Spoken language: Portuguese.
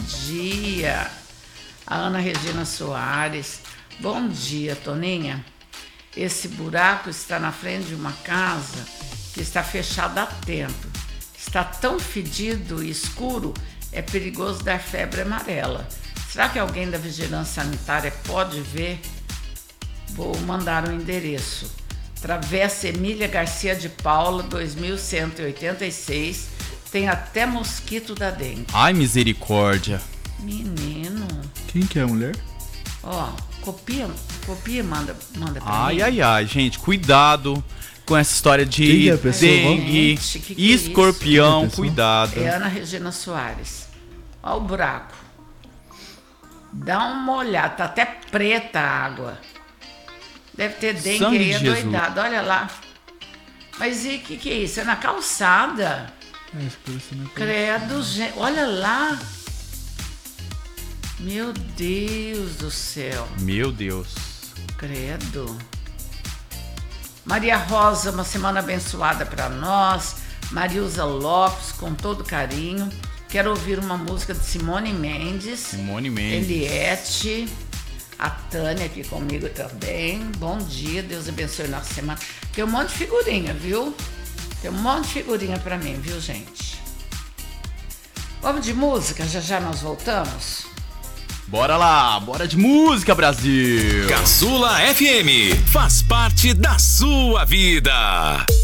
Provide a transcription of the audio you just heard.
dia. A Ana Regina Soares. Bom dia, Toninha. Esse buraco está na frente de uma casa que está fechada há tempo. Está tão fedido e escuro, é perigoso dar febre amarela. Será que alguém da vigilância sanitária pode ver? Vou mandar o endereço. Travessa Emília Garcia de Paula, 2186. Tem até mosquito da dengue. Ai, misericórdia. Menino. Quem que é a mulher? Ó, copia e manda pra mim. Ai, gente, cuidado com essa história de Quem é a pessoa? dengue, Gente, que escorpião, é isso? cuidado. É Ana Regina Soares. Ó o buraco. Dá uma olhada, tá até preta a água. Deve ter dengue Sangue aí, de Jesus. adoidado. Olha lá. Mas e o que é isso? É na calçada? Isso parece na Credo, gente. Olha lá. Meu Deus do céu. Meu Deus. Credo. Maria Rosa, uma semana abençoada para nós. Marilza Lopes, com todo carinho. Quero ouvir uma música de Simone Mendes. Simone Mendes. Eliette. A Tânia aqui comigo também. Bom dia, Deus abençoe nossa semana. Tem um monte de figurinha, viu? Tem um monte de figurinha para mim, viu, gente? Vamos de música? Já nós voltamos? Bora lá, bora de música, Brasil. Caçula FM faz parte da sua vida.